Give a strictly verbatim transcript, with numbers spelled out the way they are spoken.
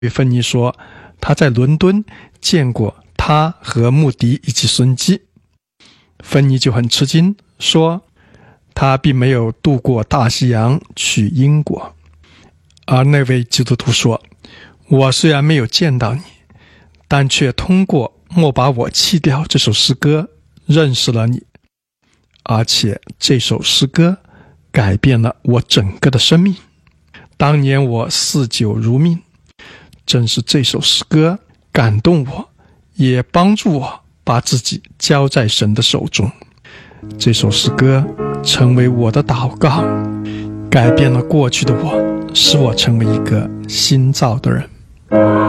芬妮说，她在伦敦见过他和穆迪以及孙基。芬妮就很吃惊，说他并没有渡过大西洋去英国。而那位基督徒说，我虽然没有见到你，但却通过莫把我弃掉这首诗歌认识了你，而且这首诗歌改变了我整个的生命。当年我嗜酒如命，正是这首诗歌感动我，也帮助我把自己交在神的手中。这首诗歌成为我的祷告，改变了过去的我，使我成为一个新造的人。